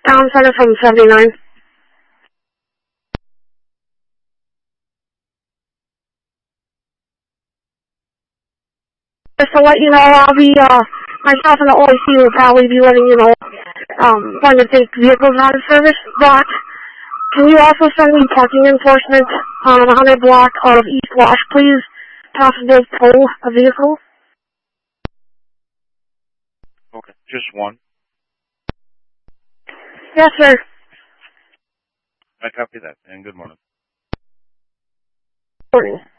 Town Center from 79. Just to let you know, I'll be, myself and the OIC will probably be letting you know, when to take vehicles out of service, but can you also send me parking enforcement on 100 block out of East Wash, please? Possible tow a vehicle? Okay, just one. Yes, sir. I copy that, and good morning. Morning.